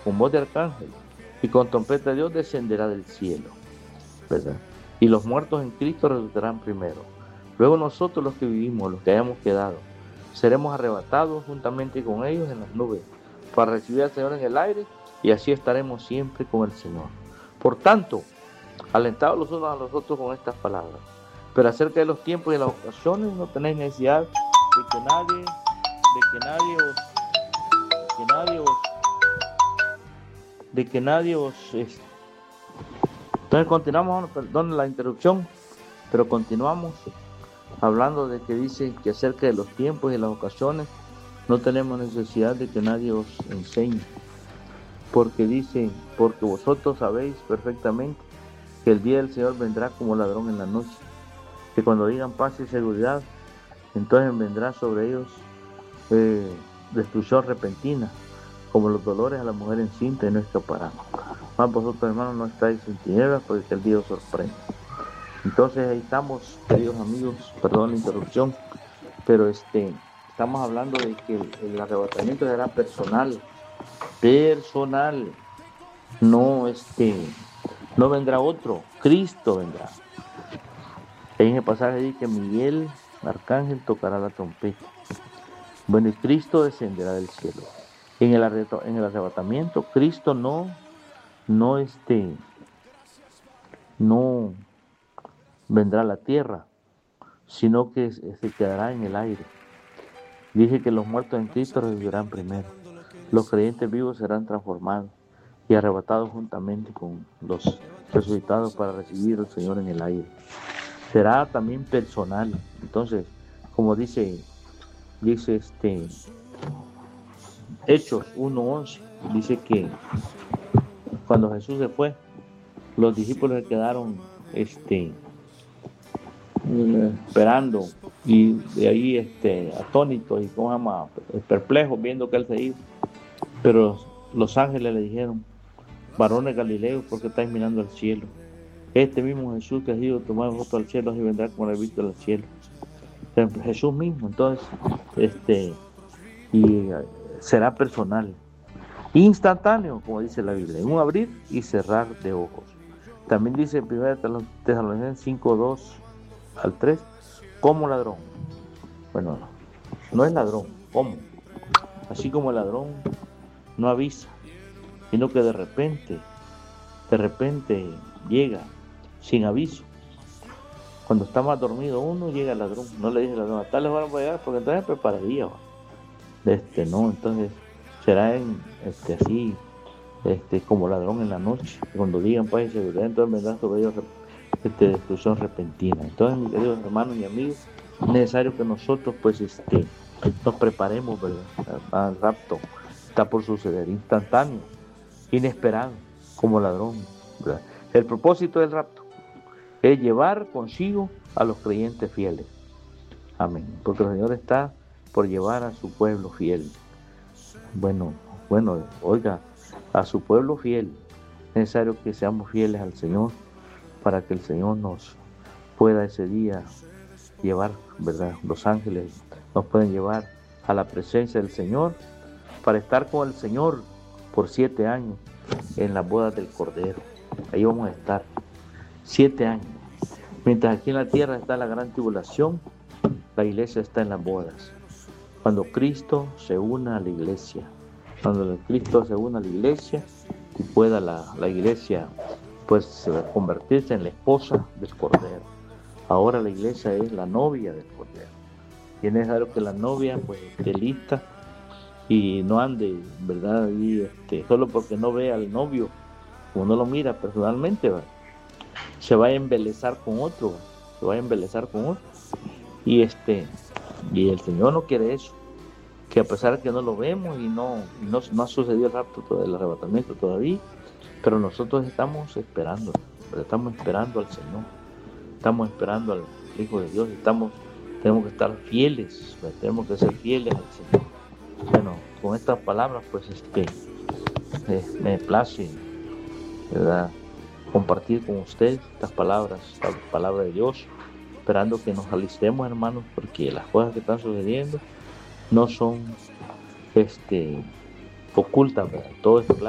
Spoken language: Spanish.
con voz de arcángel y con trompeta de Dios descenderá del cielo, ¿verdad? Y los muertos en Cristo resucitarán primero. Luego nosotros los que vivimos, los que hayamos quedado, seremos arrebatados juntamente con ellos en las nubes para recibir al Señor en el aire, y así estaremos siempre con el Señor. Por tanto, alentados los unos a los otros con estas palabras. Pero acerca de los tiempos y las ocasiones no tenéis necesidad de que nadie os. Entonces continuamos, perdón la interrupción, pero continuamos hablando de que dice que acerca de los tiempos y las ocasiones no tenemos necesidad de que nadie os enseñe, porque dice, porque vosotros sabéis perfectamente que el día del Señor vendrá como ladrón en la noche, que cuando digan paz y seguridad, entonces vendrá sobre ellos destrucción repentina, como los dolores a la mujer encinta, y no escaparán. Mas vosotros, hermanos, no estáis en tinieblas, porque el día os sorprende. Entonces ahí estamos, queridos amigos, perdón la interrupción, pero estamos hablando de que el arrebatamiento será personal, no no vendrá otro, Cristo vendrá. En el pasaje dice que Miguel, arcángel, tocará la trompeta. Bueno, y Cristo descenderá del cielo. En el arrebatamiento, Cristo no vendrá a la tierra, sino que se quedará en el aire. Dice que los muertos en Cristo resucitarán primero. Los creyentes vivos serán transformados y arrebatados juntamente con los resucitados para recibir al Señor en el aire. Será también personal. Entonces, como dice Hechos 1:11, dice que cuando Jesús se fue, los discípulos se quedaron esperando, y de ahí atónitos y perplejos viendo que él se iba. Pero los ángeles le dijeron: varones galileos, ¿por qué estáis mirando al cielo? Este mismo Jesús que ha sido tomado vosotros al cielo, así vendrá como lo habéis visto al cielo. Jesús mismo. Entonces y será personal, instantáneo, como dice la Biblia, en un abrir y cerrar de ojos. También dice en 1 Tesalonicenses 5:2-3, como ladrón. Bueno, no es ladrón, ¿cómo? Así como el ladrón no avisa, sino que de repente llega sin aviso. Cuando está más dormido uno, llega el ladrón. No le dice el ladrón: a tales horas voy a llegar, porque entonces prepararía. No, entonces será así, como ladrón en la noche. Cuando digan paz y seguridad, entonces vendrá sobre ellos destrucción repentina. Entonces, mis queridos hermanos y amigos, es necesario que nosotros nos preparemos, ¿verdad? El rapto está por suceder, instantáneo, inesperado, como ladrón, ¿verdad? El propósito del rapto es llevar consigo a los creyentes fieles. Amén. Porque el Señor está por llevar a su pueblo fiel. Bueno, oiga, a su pueblo fiel. Es necesario que seamos fieles al Señor para que el Señor nos pueda ese día llevar, ¿verdad? Los ángeles nos pueden llevar a la presencia del Señor para estar con el Señor por 7 años en las bodas del Cordero. Ahí vamos a estar 7 años. Mientras aquí en la tierra está la gran tribulación, la iglesia está en las bodas. Cuando Cristo se una a la iglesia, y pueda la iglesia pues convertirse en la esposa del Cordero. Ahora la iglesia es la novia del Cordero. Y es necesario que la novia pues esté lista y no ande, ¿verdad? Y solo porque no ve al novio, como no lo mira personalmente, ¿verdad? Se va a embelezar con otro. Y el Señor no quiere eso, que a pesar de que no lo vemos y no ha sucedido el rapto, el arrebatamiento todavía, pero nosotros estamos esperando, al Señor, estamos esperando al Hijo de Dios, tenemos que estar fieles, tenemos que ser fieles al Señor. Bueno, con estas palabras pues me place, ¿verdad?, compartir con ustedes estas palabras, esta palabra de Dios, esperando que nos alistemos, hermanos, porque las cosas que están sucediendo no son ocultas, ¿verdad? Todo es claro.